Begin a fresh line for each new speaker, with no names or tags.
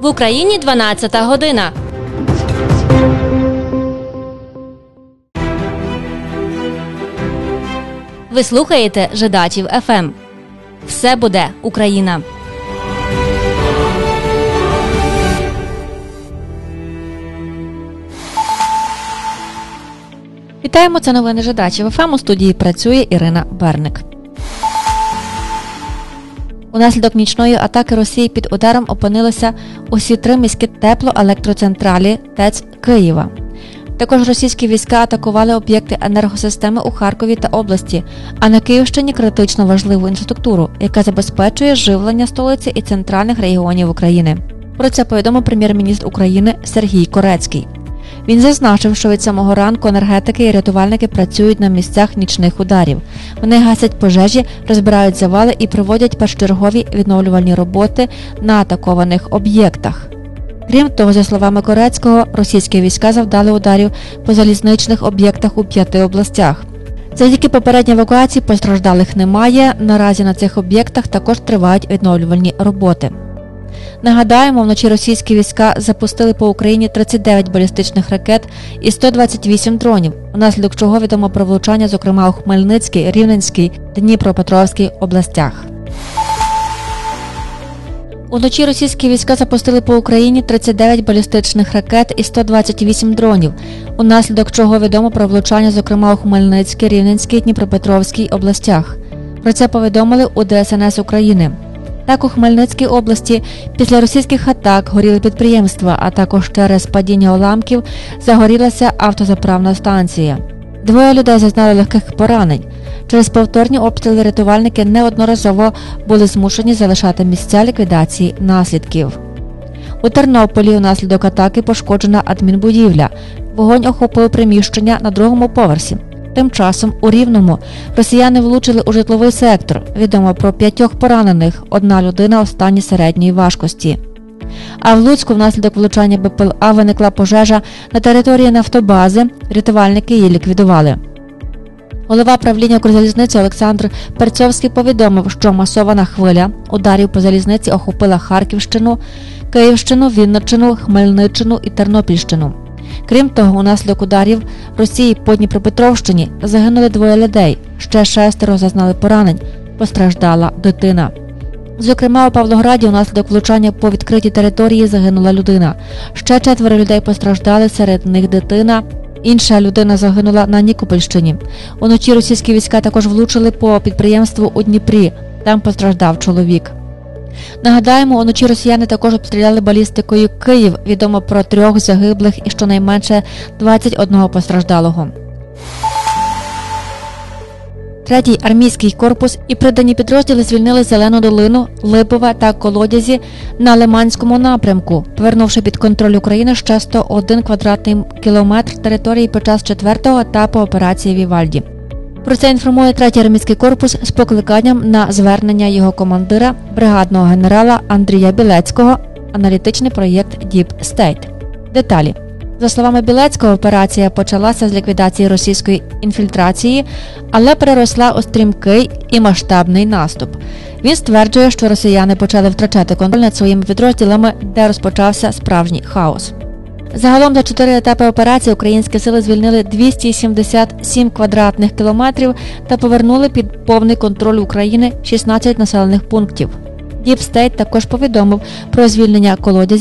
В Україні 12 година. Ви слухаєте Жидачів ФМ. Все буде Україна.
Вітаємо, це новини Жидачів ФМ. У студії працює Ірина Берник. Унаслідок нічної атаки Росії під ударом опинилися усі 3 міські теплоелектроцентралі ТЕЦ Києва. Також російські війська атакували об'єкти енергосистеми у Харкові та області, а на Київщині критично важливу інфраструктуру, яка забезпечує живлення столиці і центральних регіонів України. Про це повідомив прем'єр-міністр України Сергій Корецький. Він зазначив, що від самого ранку енергетики і рятувальники працюють на місцях нічних ударів. Вони гасять пожежі, розбирають завали і проводять першочергові відновлювальні роботи на атакованих об'єктах. Крім того, за словами Корецького, російські війська завдали ударів по залізничних об'єктах у 5 областях. Завдяки попередній евакуації постраждалих немає, наразі на цих об'єктах також тривають відновлювальні роботи. Нагадаємо, вночі російські війська запустили по Україні 39 балістичних ракет і 128 дронів, внаслідок чого відомо про влучання, зокрема у Хмельницькій, Рівненській, Дніпропетровській областях. Уночі російські війська запустили по Україні 39 балістичних ракет і 128 дронів, унаслідок чого відомо про влучання, зокрема у Хмельницькій, Рівненській, Дніпропетровській областях. Про це повідомили у ДСНС України. Так, у Хмельницькій області після російських атак горіли підприємства, а також через падіння уламків загорілася автозаправна станція. 2 людей зазнали легких поранень. Через повторні обстріли рятувальники неодноразово були змушені залишати місця ліквідації наслідків. У Тернополі внаслідок атаки пошкоджена адмінбудівля. Вогонь охопив приміщення на 2-му поверсі. Тим часом у Рівному росіяни влучили у житловий сектор. Відомо про 5 поранених, 1 людина у стані середньої важкості. А в Луцьку внаслідок влучання БПЛА виникла пожежа на території нафтобази, рятувальники її ліквідували. Голова правління Укрзалізниці Олександр Перцьовський повідомив, що масована хвиля ударів по залізниці охопила Харківщину, Київщину, Вінниччину, Хмельниччину і Тернопільщину. Крім того, унаслідок ударів Росії по Дніпропетровщині загинули 2 людей, ще 6 зазнали поранень, постраждала дитина. Зокрема, у Павлограді унаслідок влучання по відкритій території загинула людина. Ще 4 людей постраждали, серед них дитина. Інша людина загинула на Нікопольщині. Уночі російські війська також влучили по підприємству у Дніпрі. Там постраждав чоловік. Нагадаємо, уночі росіяни також обстріляли балістикою Київ. Відомо про 3 загиблих і щонайменше 21 постраждалого. 3-й армійський корпус і придані підрозділи звільнили Зелену долину, Липове та Колодязі на Лиманському напрямку, повернувши під контроль України ще 101 квадратний кілометр території під час 4-го етапу операції «Вівальді». Про це інформує 3-й армійський корпус з покликанням на звернення його командира, бригадного генерала Андрія Білецького, аналітичний проєкт Deep State. Деталі. За словами Білецького, операція почалася з ліквідації російської інфільтрації, але переросла у стрімкий і масштабний наступ. Він стверджує, що росіяни почали втрачати контроль над своїми підрозділами, де розпочався справжній хаос. Загалом за 4 етапи операції українські сили звільнили 277 квадратних кілометрів та повернули під повний контроль України 16 населених пунктів. Deep State також повідомив про звільнення Колодязі